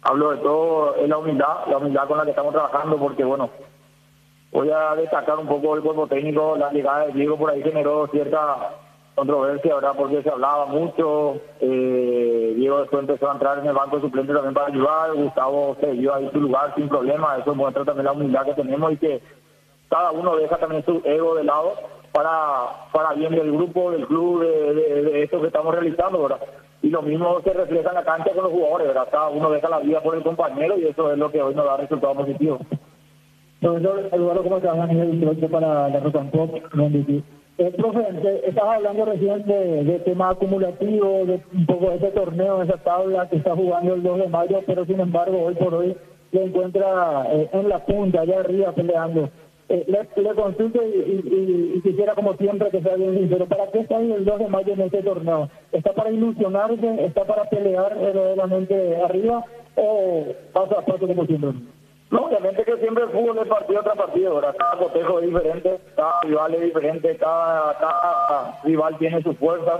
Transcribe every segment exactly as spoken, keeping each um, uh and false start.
hablo de todo, es la humildad, la humildad con la que estamos trabajando, porque bueno, voy a destacar un poco el cuerpo técnico. La llegada de Diego por ahí generó cierta controversia, ¿verdad? Porque se hablaba mucho, eh, Diego después empezó a entrar en el banco suplente también para ayudar, Gustavo se dio ahí su lugar sin problema. Eso muestra también la humildad que tenemos y que cada uno deja también su ego de lado para, para bien del grupo, del club, de, de, de esto que estamos realizando, ¿verdad? Y lo mismo se refleja en la cancha con los jugadores, ¿verdad? Cada uno deja la vida por el compañero y eso es lo que hoy nos da resultados positivos. Profesor Eduardo, ¿cómo estás? A nivel dieciocho para la Rock and Pop, eh, profe, estás hablando recién de, de tema acumulativo, de un poco de este torneo, de esa tabla que está jugando el dos de mayo, pero sin embargo hoy por hoy se encuentra eh, en la punta, allá arriba peleando. Eh, le, le consulto y, y, y quisiera como siempre que sea bien sincero, ¿para qué está ahí el dos de mayo en este torneo? ¿Está para ilusionarse? ¿Está para pelear verdaderamente arriba? ¿O paso a paso como siempre? No, obviamente que siempre el fútbol es partido tras partido, ¿verdad? Cada cotejo es diferente, cada rival es diferente, cada, cada rival tiene sus fuerzas.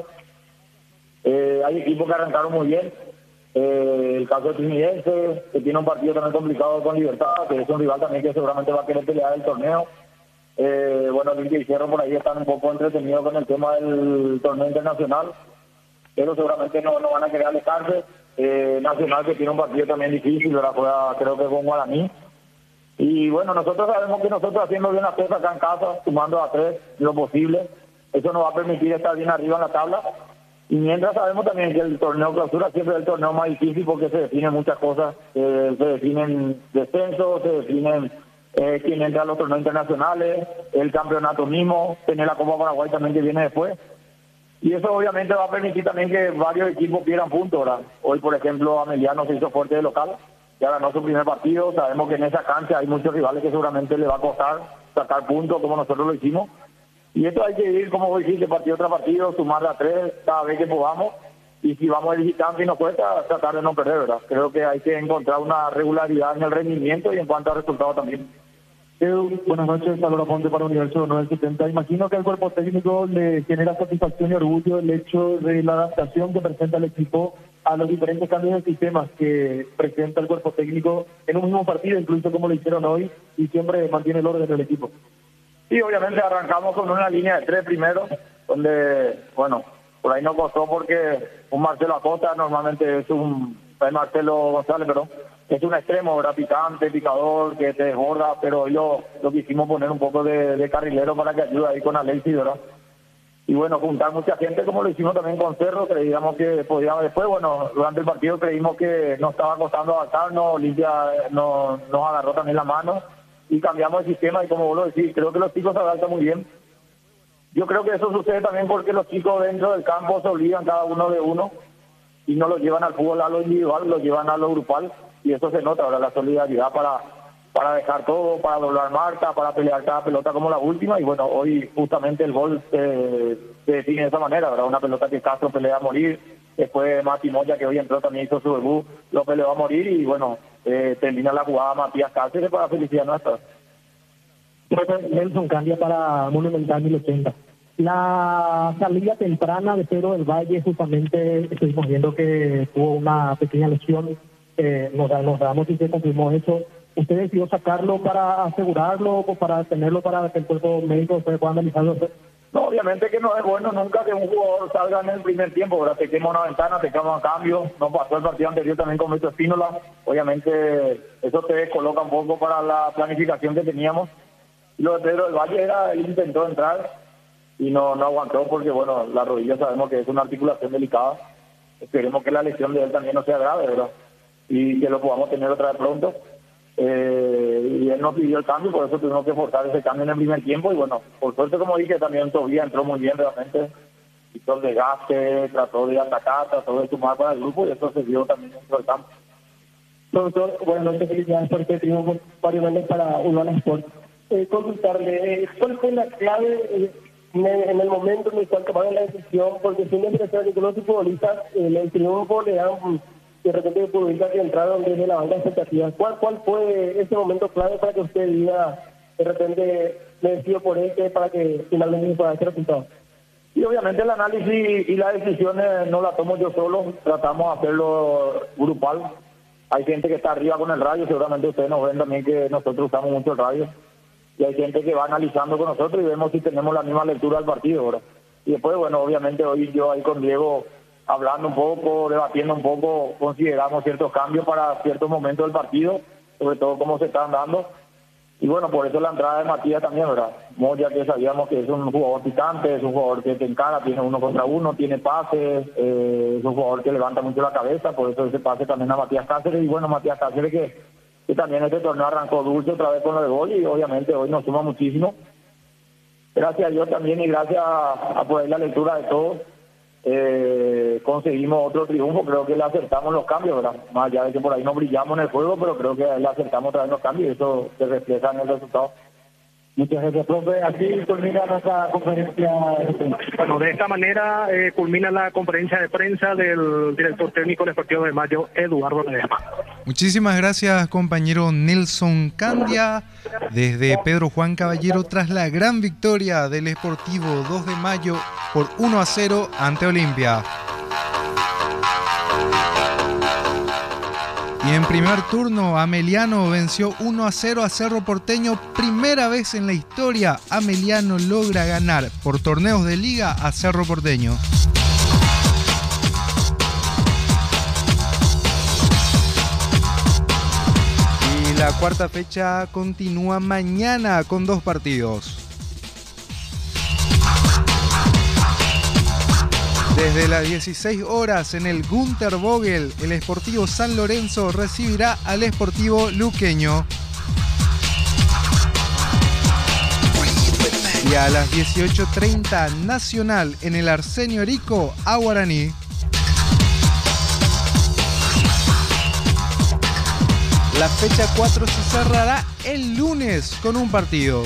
Eh, hay equipos que arrancaron muy bien. Eh, el caso de Trinidense, que tiene un partido también complicado con Libertad, que es un rival también que seguramente va a querer pelear el torneo. Eh, bueno, Olimpia y Cerro por ahí están un poco entretenidos con el tema del torneo internacional, pero seguramente no, no van a querer alejarse. Eh, Nacional, que tiene un partido también difícil, ¿verdad? Juega, creo que con Guaraní. Y bueno, nosotros sabemos que nosotros haciendo bien las cosas acá en casa, sumando a tres lo posible, eso nos va a permitir estar bien arriba en la tabla. Y mientras sabemos también que el torneo clausura siempre es el torneo más difícil porque se definen muchas cosas, eh, se definen descensos, se definen eh, quién entra a los torneos internacionales, el campeonato mismo, tener la Copa Paraguay también que viene después. Y eso obviamente va a permitir también que varios equipos pierdan puntos, ¿verdad? Hoy, por ejemplo, Ameliano se hizo fuerte de local, ya ganó su primer partido. Sabemos que en esa cancha hay muchos rivales que seguramente le va a costar sacar puntos como nosotros lo hicimos. Y esto hay que ir, como vos dijiste, partido tras partido, sumar a tres cada vez que podamos. Y si vamos a visitante y nos cuesta, tratar de no perder, ¿verdad? Creo que hay que encontrar una regularidad en el rendimiento y en cuanto a resultados también. Edu, buenas noches, Salvador Ponte para Universo nueve setenta. Imagino que al cuerpo técnico le genera satisfacción y orgullo el hecho de la adaptación que presenta el equipo a los diferentes cambios de sistemas que presenta el cuerpo técnico en un mismo partido, incluso como lo hicieron hoy, y siempre mantiene el orden del equipo. Sí, obviamente arrancamos con una línea de tres primero, donde, bueno, por ahí no costó porque un Marcelo Acosta normalmente es un, es Marcelo González, perdón, es un extremo, ¿verdad? Picante, picador, que te desborda, pero hoy lo, lo quisimos poner un poco de, de carrilero para que ayude ahí con Alexis, ¿verdad? Y bueno, juntar mucha gente como lo hicimos también con Cerro, creíamos que podíamos después, bueno, durante el partido creímos que nos estaba costando adaptarnos, Olimpia nos, nos agarró también la mano y cambiamos el sistema y como vos lo decís, creo que los chicos se adaptan muy bien. Yo creo que eso sucede también porque los chicos dentro del campo se obligan cada uno de uno y no lo llevan al fútbol a lo individual, lo llevan a lo grupal y eso se nota, ¿verdad? La solidaridad para, para dejar todo, para doblar marca, para pelear cada pelota como la última y bueno, hoy justamente el gol se, se define de esa manera, ¿verdad? Una pelota que Castro pelea a morir, después Mati Moya que hoy entró también hizo su debut, lo peleó a morir y bueno, eh, termina la jugada Matías Cáceres para felicidad nuestra. Nelson cambia para Monumental mil ochenta. La salida temprana de Pedro del Valle, justamente estuvimos viendo que tuvo una pequeña lesión, eh, nos, nos damos y se confirmó eso. ¿Usted decidió sacarlo para asegurarlo o para tenerlo para que el cuerpo médico se pueda analizarlo? No, obviamente que no es bueno nunca que un jugador salga en el primer tiempo, ¿verdad? Te quema una ventana, te quema un cambio. No pasó el partido anterior también con Beto Espínola. Obviamente eso te descoloca un poco para la planificación que teníamos. Y lo de Pedro del Valle era, él intentó entrar y no, no aguantó porque, bueno, la rodilla sabemos que es una articulación delicada. Esperemos que la lesión de él también no sea grave, ¿verdad? Y que lo podamos tener otra vez pronto. Eh, y él nos pidió el cambio, por eso tuvimos que forzar ese cambio en el primer tiempo y bueno, por suerte como dije también Tobía entró muy bien realmente, hizo el desgaste, trató de atacar, trató de sumar para el grupo y eso se vio también dentro del campo. Profesor, buenas noches, felicidades por este triunfo varios goles para Urbana Sport. Eh, consultarle, ¿cuál fue la clave eh, en, el, en el momento en el cual tomaron la decisión? Porque si siempre se que los futbolistas eh, el triunfo le dan de repente futbolistas que entraron desde la banda de expectativas. ¿Cuál, ¿Cuál fue ese momento clave para que usted diga, de repente, me decido por este para que finalmente se pueda hacer resultado? Y obviamente el análisis y las decisiones no las tomo yo solo, tratamos de hacerlo grupal. hay gente que está arriba con el radio, seguramente ustedes nos ven también que nosotros usamos mucho el radio, y hay gente que va analizando con nosotros y vemos si tenemos la misma lectura del partido ahora. Y después, bueno, obviamente hoy yo ahí con Diego hablando un poco, debatiendo un poco, consideramos ciertos cambios para ciertos momentos del partido, sobre todo cómo se están dando. Y bueno, por eso la entrada de Matías también, ¿verdad? Moya, que sabíamos que es un jugador picante, es un jugador que te encara, tiene uno contra uno, tiene pases, eh, es un jugador que levanta mucho la cabeza, por eso ese pase también a Matías Cáceres. Y bueno, Matías Cáceres que, que también este torneo arrancó dulce otra vez con lo de gol y obviamente hoy nos suma muchísimo. Gracias a Dios también y gracias a, a poder la lectura de todos, eh, conseguimos otro triunfo. Creo que le acertamos los cambios, ¿verdad? Más allá de que por ahí no brillamos en el juego, pero creo que le acertamos otra vez los cambios y eso se refleja en el resultado. Muchas gracias, profe. Así culmina nuestra conferencia. Bueno, de esta manera eh, culmina la conferencia de prensa del director técnico del Sportivo de Mayo, Eduardo Ledesma. Muchísimas gracias, compañero Nelson Candia, desde Pedro Juan Caballero, tras la gran victoria del Sportivo dos de Mayo por uno a cero ante Olimpia. Y en primer turno, Ameliano venció uno a cero a Cerro Porteño. Primera vez en la historia, Ameliano logra ganar por torneos de liga a Cerro Porteño. Y la cuarta fecha continúa mañana con dos partidos. Desde las dieciséis horas en el Gunter Vogel, el Sportivo San Lorenzo recibirá al Sportivo Luqueño. Y a las dieciocho treinta, Nacional en el Arsenio Erico a Guaraní. La fecha cuatro se cerrará el lunes con un partido.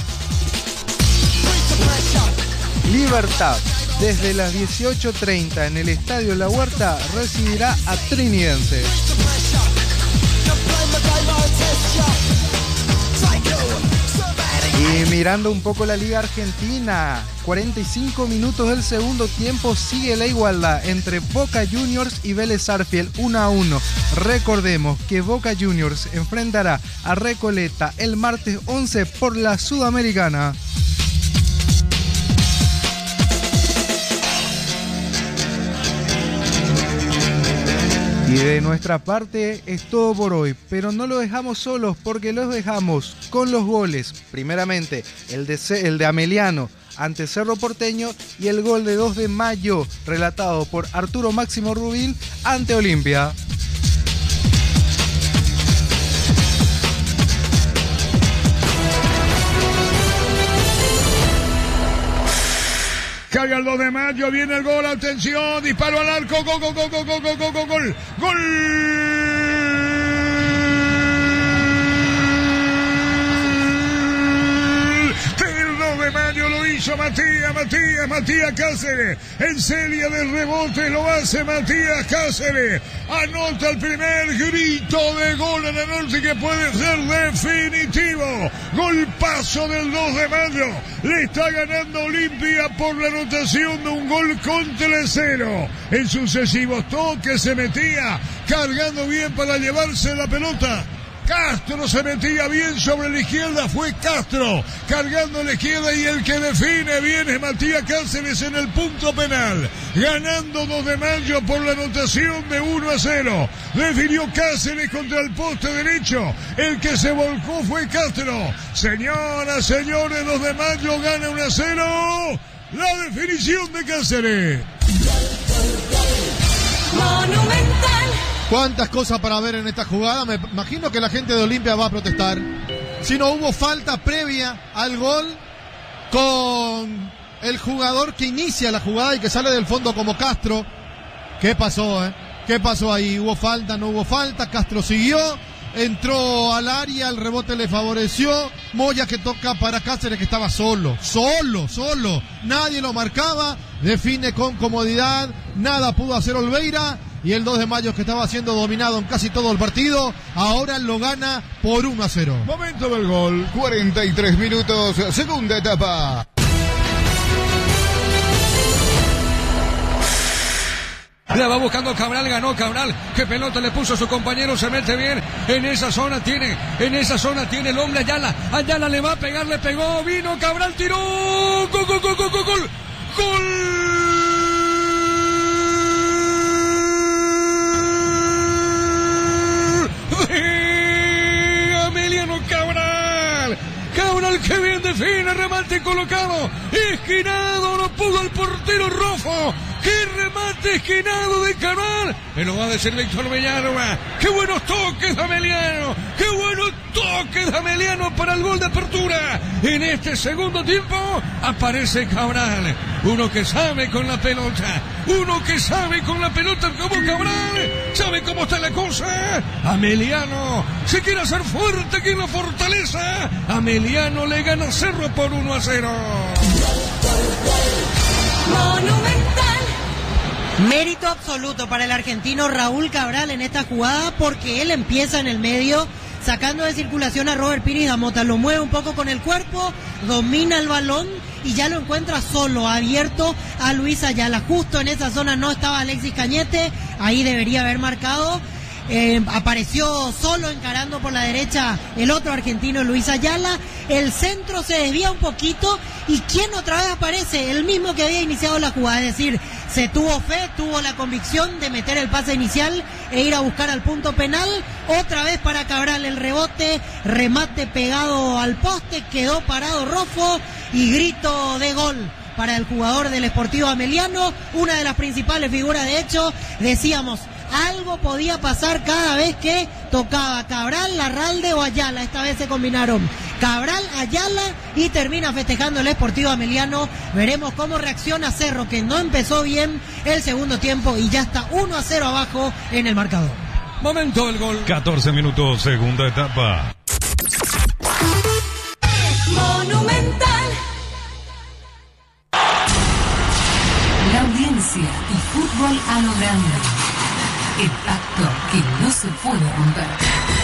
Libertad, desde las dieciocho treinta en el Estadio La Huerta, recibirá a Trinidense. Y mirando un poco la Liga Argentina, cuarenta y cinco minutos del segundo tiempo, sigue la igualdad entre Boca Juniors y Vélez Sarsfield, uno a uno. Recordemos que Boca Juniors enfrentará a Recoleta el martes once por la Sudamericana. Y de nuestra parte es todo por hoy, pero no lo dejamos solos porque los dejamos con los goles. Primeramente, el de, el de Ameliano ante Cerro Porteño y el gol de dos de Mayo, relatado por Arturo Máximo Rubín ante Olimpia. Carga el dos de Mayo, viene el gol, atención, disparo al arco, gol, gol, gol, gol, gol, gol, gol, gol, gol, gol. El dos de Mayo lo hizo Matías, Matías, Matías Cáceres. En serie de rebotes lo hace Matías Cáceres. Anota el primer grito de gol en la noche que puede ser definitivo. Golpazo del dos de Mayo. Le está ganando Olimpia por la anotación de un gol contra el cero. En sucesivos toques se metía cargando bien para llevarse la pelota. Castro se metía bien sobre la izquierda, fue Castro cargando la izquierda y el que define bien es Matías Cáceres en el punto penal, ganando dos de Mayo por la anotación de uno a cero. Definió Cáceres contra el poste derecho, el que se volcó fue Castro. Señoras, señores, dos de Mayo gana uno a cero. La definición de Cáceres. Monumental. Cuántas cosas para ver en esta jugada. Me imagino que la gente de Olimpia va a protestar. Si no hubo falta previa al gol con el jugador que inicia la jugada y que sale del fondo como Castro. ¿Qué pasó, eh? ¿Qué pasó ahí? ¿Hubo falta? ¿No hubo falta? Castro siguió, entró al área, el rebote le favoreció. Moya que toca para Cáceres que estaba solo, solo, solo. Nadie lo marcaba, define con comodidad, nada pudo hacer Olveira. Y el dos de Mayo que estaba siendo dominado en casi todo el partido, ahora lo gana por uno a cero. Momento del gol, cuarenta y tres minutos, segunda etapa. La va buscando Cabral, ganó Cabral. Qué pelota le puso a su compañero, se mete bien. En esa zona tiene, en esa zona tiene el hombre Ayala. Ayala le va a pegar, le pegó, vino Cabral, tiró. Gol, gol, gol, gol, gol, gol. Gol. De Ameliano Cabral. Cabral que bien define, remate colocado. Esquinado, no pudo el portero Rofo. ¡Qué remate esquinado de Cabral! Me lo va a decir Víctor Villalba. ¡Qué buenos toques de Ameliano! ¡Qué buenos toques de Ameliano para el gol de apertura! En este segundo tiempo aparece Cabral. Uno que sabe con la pelota. Uno que sabe con la pelota como Cabral. ¿Sabe cómo está la cosa? Ameliano se quiere hacer fuerte aquí en la Fortaleza. Ameliano le gana a Cerro por uno a cero. Monumental. Mérito absoluto para el argentino Raúl Cabral en esta jugada, porque él empieza en el medio sacando de circulación a Robert Pires Damota, lo mueve un poco con el cuerpo, domina el balón y ya lo encuentra solo, abierto a Luis Ayala. Justo en esa zona no estaba Alexis Cañete, ahí debería haber marcado. Eh, apareció solo encarando por la derecha el otro argentino, Luis Ayala. El centro se desvía un poquito y ¿quién otra vez aparece? El mismo que había iniciado la jugada, es decir, se tuvo fe, tuvo la convicción de meter el pase inicial e ir a buscar al punto penal. Otra vez para Cabral el rebote, remate pegado al poste, quedó parado Rofo y grito de gol para el jugador del Sportivo Ameliano, una de las principales figuras. De hecho, decíamos, algo podía pasar cada vez que tocaba Cabral, Larralde o Ayala. Esta vez se combinaron Cabral, Ayala y termina festejando el Sportivo Ameliano. Veremos cómo reacciona Cerro, que no empezó bien el segundo tiempo y ya está uno a cero abajo en el marcador. Momento del gol. catorce minutos, segunda etapa. Monumental. La audiencia y fútbol a lo grande. El pacto que no se puede romper.